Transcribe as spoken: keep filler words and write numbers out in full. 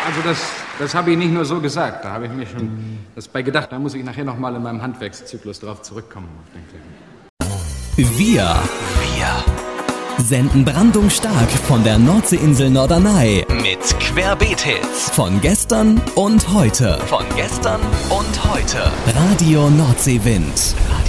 also das, das habe ich nicht nur so gesagt. Da habe ich mir schon das bei gedacht. Da muss ich nachher noch mal in meinem Handwerkszyklus drauf zurückkommen. Wir. Wir. Senden brandungsstark von der Nordseeinsel Norderney mit Querbeet-Hits von gestern und heute. Von gestern und heute. Radio Nordseewind.